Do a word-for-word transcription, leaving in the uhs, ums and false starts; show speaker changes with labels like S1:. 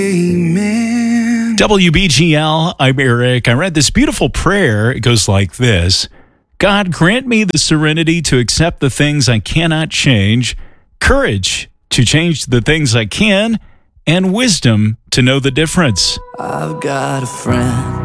S1: Amen.
S2: W B G L, I'm Eric. I read this beautiful prayer. It goes like this. God, grant me the serenity to accept the things I cannot change, courage to change the things I can, and wisdom to know the difference.
S1: I've got a friend